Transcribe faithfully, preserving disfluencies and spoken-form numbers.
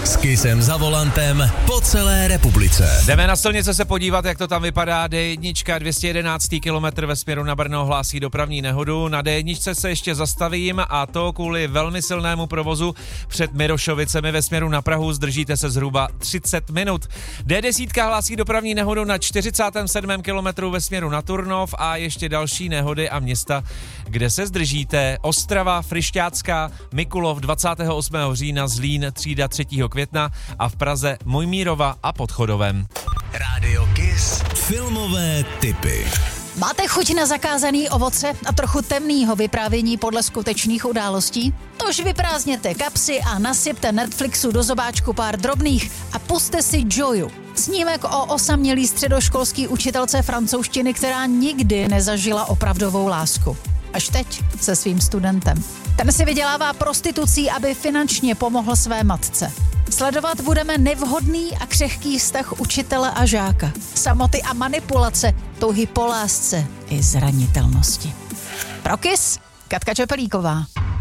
S Kissem za volantem po celé republice. Jdeme na silnice se podívat, jak to tam vypadá. D jedna dvě stě jedenáct kilometr ve směru na Brno hlásí dopravní nehodu. Na D jedna se ještě zastavím a to kvůli velmi silnému provozu před Mirošovicemi ve směru na Prahu. Zdržíte se zhruba třicet minut. D deset hlásí dopravní nehodu na čtyřicátém sedmém kilometru ve směru na Turnov a ještě další nehody a města, kde se zdržíte. Ostrava, Fryšťácká, Mikulov dvacátého osmého října, Zlín třída třetího května a v Praze Mojmírova a pod Chodovem. Rádio Kiss. Filmové tipy. Máte chuť na zakázaný ovoce a trochu temného vyprávění podle skutečných událostí? Tož vyprázdněte kapsy a nasypte Netflixu do zobáčku pár drobných a puste si Joyu. Snímek o osamělý středoškolský učitelce francouzštiny, která nikdy nezažila opravdovou lásku. Až teď se svým studentem. Ten si vydělává prostitucí, aby finančně pomohl své matce. Sledovat budeme nevhodný a křehký vztah učitele a žáka. Samoty a manipulace, touhy po lásce i zranitelnosti. Pro Kiss, Katka Čepelíková.